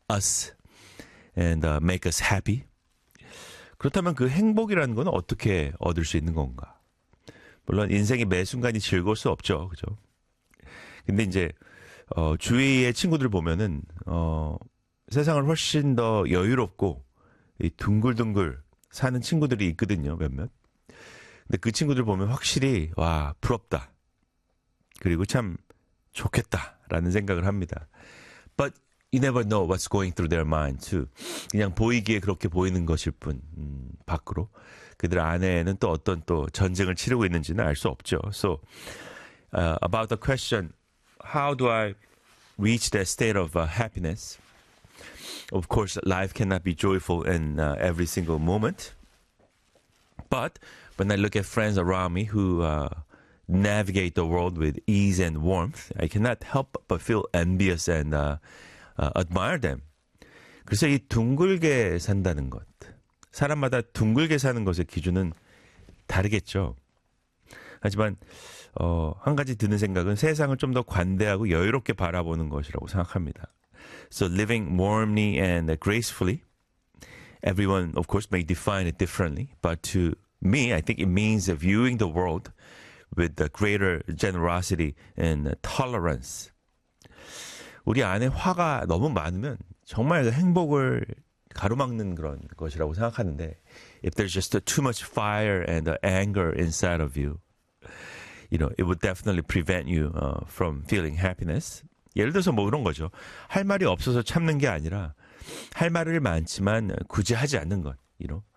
us and make us happy. 그렇다면 그 행복이라는 건 어떻게 얻을 수 있는 건가? 물론 인생의 매 순간이 즐거울 수 없죠. 그죠? 근데 이제 주위의 친구들 보면은 세상을 훨씬 더 여유롭고 이 둥글둥글 사는 친구들이 있거든요. 몇몇. 근데 그 친구들 보면 확실히 와 부럽다. 그리고 참 좋겠다라는 생각을 합니다. But you never know what's going through their mind too. 그냥 보이기에 그렇게 보이는 것일 뿐 밖으로 그들 안에는 또 어떤 또 전쟁을 치르고 있는지는 알 수 없죠. So about the question, how do I reach that state of happiness? Of course, life cannot be joyful in every single moment. But when I look at friends around me who navigate the world with ease and warmth, I cannot help but feel envious and admire them. 그래서 이 둥글게 산다는 것, 사람마다 둥글게 사는 것의 기준은 다르겠죠. 하지만 한 가지 드는 생각은 세상을 좀 더 관대하고 여유롭게 바라보는 것이라고 생각합니다. So living warmly and gracefully, everyone of course may define it differently, but to me, I think it means viewing the world with the greater generosity and tolerance. 우리 안에 화가 너무 많으면 정말 그 행복을 가로막는 그런 것이라고 생각하는데, if there's just too much fire and anger inside of you, you know, it would definitely prevent you from feeling happiness. 예를 들어서 뭐 그런 거죠. 할 말이 없어서 참는 게 아니라 할 말을 많지만 굳이 하지 않는 것. You know,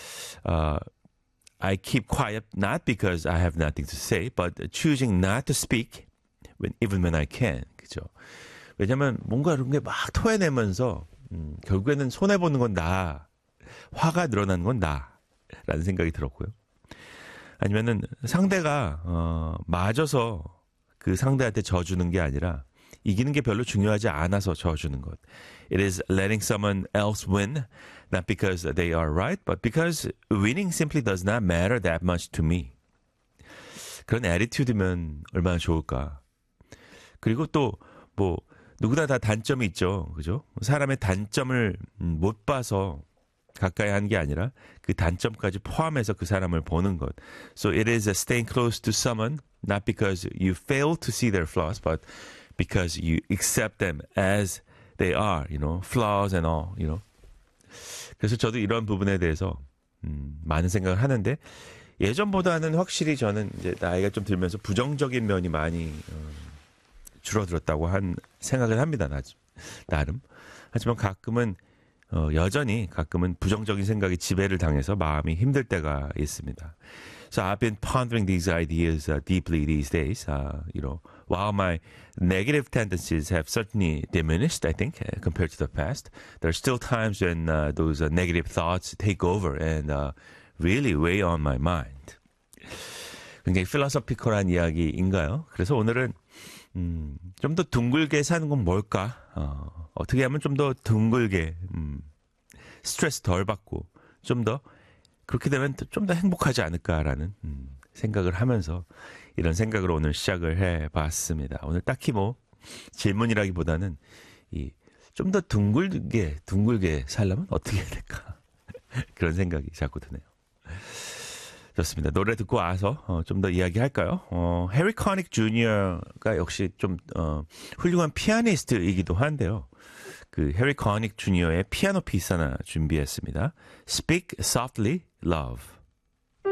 I keep quiet not because I have nothing to say, but choosing not to speak even when I can. 그죠? 왜냐하면 뭔가 그런 게 막 토해내면서 결국에는 손해 보는 건 나, 화가 늘어나는 건 나라는 생각이 들었고요. 아니면은 상대가 맞아서 그 상대한테 져주는 게 아니라 이기는 게 별로 중요하지 않아서 져주는 것. It is letting someone else win, not because they are right, but because winning simply does not matter that much to me. 그런 애티튜드면 얼마나 좋을까. 그리고 또 뭐 누구나 다 단점이 있죠. 그죠? 사람의 단점을 못 봐서 가까이 하는 게 아니라 그 단점까지 포함해서 그 사람을 보는 것. So it is staying close to someone, not because you fail to see their flaws, but because you accept them as they are, you know, flaws and all, you know. 그래서 저도 이런 부분에 대해서 많은 생각을 하는데 예전보다는 확실히 저는 이제 나이가 좀 들면서 부정적인 면이 많이 줄어들었다고 생각을 합니다. 나름. 하지만 가끔은 여전히 가끔은 부정적인 생각이 지배를 당해서 마음이 힘들 때가 있습니다. So I've been pondering these ideas deeply these days. You know, while my negative tendencies have certainly diminished, I think, compared to the past, there are still times when those negative thoughts take over and really weigh on my mind. 굉장히 필로소피컬한 이야기인가요? 그래서 오늘은 좀 더 둥글게 사는 건 뭘까? 어떻게 하면 좀 더 둥글게 스트레스 덜 받고 좀 더 그렇게 되면 좀 더 행복하지 않을까라는 생각을 하면서 이런 생각으로 오늘 시작을 해봤습니다. 오늘 딱히 뭐 질문이라기보다는 좀 더 둥글게 살려면 어떻게 해야 될까? 그런 생각이 자꾸 드네요. 좋습니다. 노래 듣고 와서 좀 더 이야기할까요? 해리 커닉 주니어가 역시 좀 훌륭한 피아니스트이기도 한데요. 그 해리 커닉 주니어의 피아노 피스 하나 준비했습니다. Speak Softly, Love.